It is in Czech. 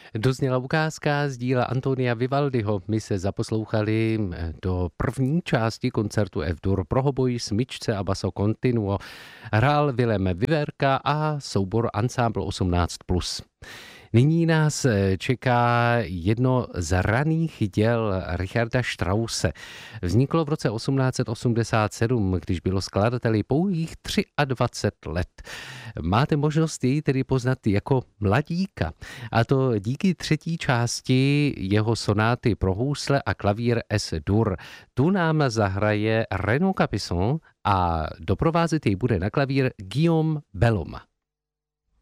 Dozněla ukázka z díla Antonia Vivaldiho. My se zaposlouchali do první části koncertu F-dur pro hoboj, smyčce a basso continuo. Hrál Vilém Viverka a soubor Ensemble 18+. Nyní nás čeká jedno z raných děl Richarda Strausse. Vzniklo v roce 1887, když bylo skladateli pouhých 23 let. Máte možnost jej tedy poznat jako mladíka. A to díky třetí části jeho sonáty pro housle a klavír S-dur. Tu nám zahraje Renaud Capuçon a doprovázet jej bude na klavír Guillaume Bellum.